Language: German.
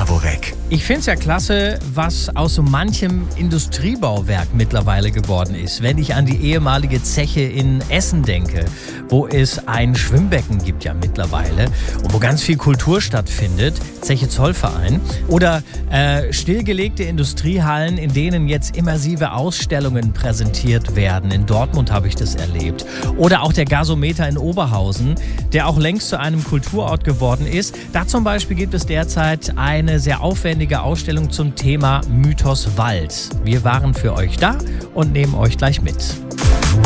Taborek. Ich finde es ja klasse, was aus so manchem Industriebauwerk mittlerweile geworden ist. Wenn ich an die ehemalige Zeche in Essen denke, wo es ein Schwimmbecken gibt ja mittlerweile und wo ganz viel Kultur stattfindet, Zeche Zollverein. Oder stillgelegte Industriehallen, in denen jetzt immersive Ausstellungen präsentiert werden. In Dortmund habe ich das erlebt. Oder auch der Gasometer in Oberhausen, der auch längst zu einem Kulturort geworden ist. Da zum Beispiel gibt es derzeit eine sehr aufwendige Ausstellung zum Thema Mythos Wald. Wir waren für euch da und nehmen euch gleich mit.